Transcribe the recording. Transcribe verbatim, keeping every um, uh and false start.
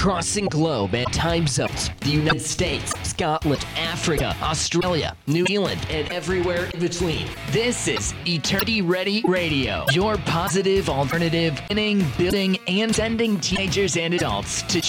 crossing globe and time zones, the United States, Scotland, Africa, Australia, New Zealand, and everywhere in between. This is Eternity Ready Radio, your positive alternative, winning, building, and sending teenagers and adults to